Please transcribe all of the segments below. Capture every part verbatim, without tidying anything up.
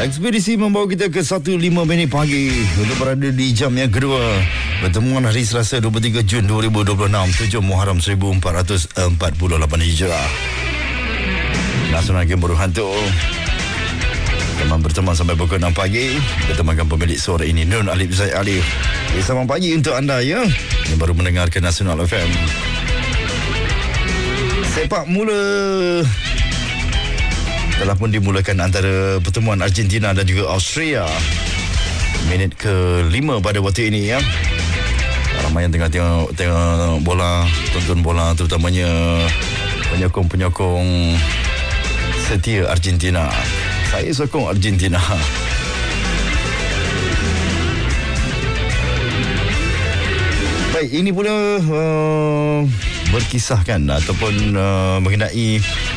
Ekspedisi membawa kita ke satu lima minit pagi untuk berada di jam yang kedua. Pertemuan hari Selasa dua puluh tiga Jun dua ribu dua puluh enam, tujuh Muharram seribu empat ratus empat puluh lapan Hijrah. Nasional Game Buruh Hantu. Teman berteman sampai pukul enam pagi. Bertemankan pemilik suara ini, Nun Alif Zaid Alif. Selamat pagi untuk anda ya yang baru mendengarkan Nasional F M. Sepak mula telah pun dimulakan antara pertemuan Argentina dan juga Austria. Minit ke lima pada waktu ini ya. Ramai yang tengah tengok, tengok bola, tonton bola, terutamanya penyokong-penyokong setia Argentina. Saya sokong Argentina. Baik, ini pula uh, berkisahkan ataupun uh, mengenai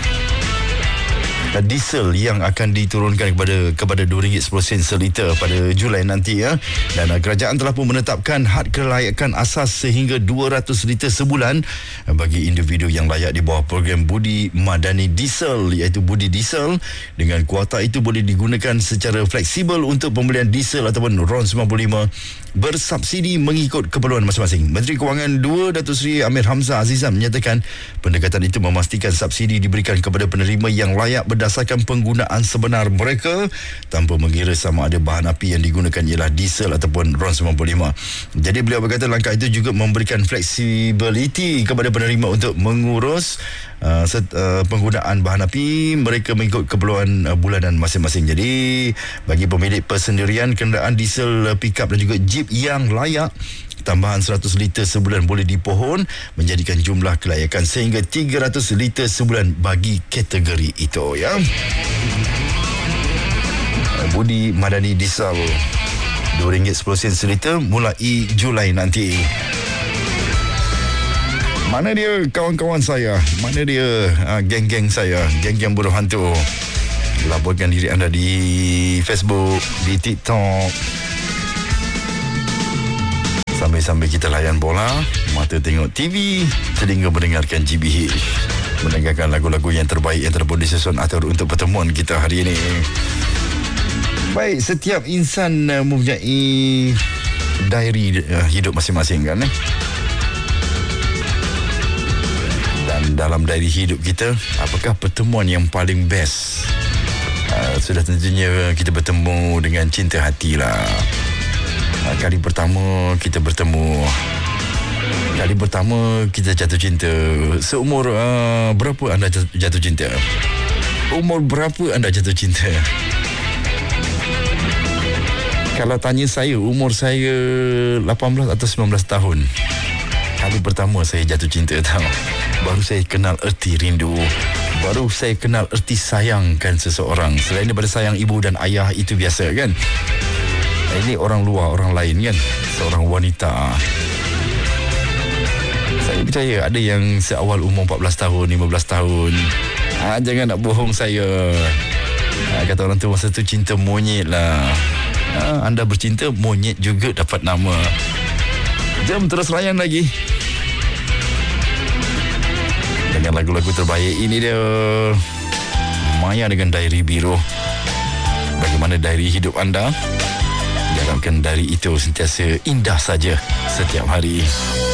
diesel yang akan diturunkan kepada kepada dua ringgit sepuluh sen seliter pada Julai nanti ya. Dan uh, kerajaan telah pun menetapkan had kelayakan asas sehingga dua ratus liter sebulan bagi individu yang layak di bawah program Budi Madani Diesel, iaitu Budi Diesel. Dengan kuota itu boleh digunakan secara fleksibel untuk pembelian diesel ataupun RON sembilan puluh lima bersubsidi mengikut keperluan masing-masing. Menteri Kewangan dua Datuk Seri Amir Hamzah Azizan menyatakan pendekatan itu memastikan subsidi diberikan kepada penerima yang layak berdasarkan penggunaan sebenar mereka tanpa mengira sama ada bahan api yang digunakan ialah diesel ataupun RON sembilan puluh lima. Jadi beliau berkata langkah itu juga memberikan fleksibiliti kepada penerima untuk mengurus uh, set, uh, penggunaan bahan api mereka mengikut keperluan uh, bulanan masing-masing. Jadi bagi pemilik persendirian kenderaan diesel uh, pick up dan juga jeep yang layak, tambahan seratus liter sebulan boleh dipohon menjadikan jumlah kelayakan sehingga tiga ratus liter sebulan bagi kategori itu ya. Budi Madani Diesel dua ringgit sepuluh sen seliter mulai Julai nanti. Mana dia kawan-kawan saya? Mana dia uh, geng-geng saya? Geng-geng buruh hantu. Laporkan diri anda di Facebook, di TikTok. Sambil-sambil kita layan bola, mata tengok T V, telinga mendengarkan G B H. Mendengarkan lagu-lagu yang terbaik yang telah disusun atur untuk pertemuan kita hari ini. Baik, setiap insan uh, mempunyai diary uh, hidup masing-masing kan eh? Dan dalam diary hidup kita, apakah pertemuan yang paling best? Uh, sudah tentunya kita bertemu dengan cinta hati lah. Kali pertama kita bertemu, kali pertama kita jatuh cinta. Seumur uh, berapa anda jatuh cinta? Umur berapa anda jatuh cinta? Kalau tanya saya, umur saya lapan belas atau sembilan belas tahun. Kali pertama saya jatuh cinta tahu. Baru saya kenal erti rindu. Baru saya kenal erti sayangkan seseorang. Selain daripada sayang ibu dan ayah itu biasa kan. Ini orang luar, orang lain kan. Seorang wanita. Saya percaya ada yang seawal umur empat belas tahun, lima belas tahun. Ha, jangan nak bohong saya. Ha, kata orang tu masa tu cinta monyet lah. Ha, anda bercinta, monyet juga dapat nama. Jom terus layan lagi dengan lagu-lagu terbaik. Ini dia Maya dengan Diary Biru. Bagaimana diary hidup anda? Diharapkan dari itu sentiasa indah saja setiap hari.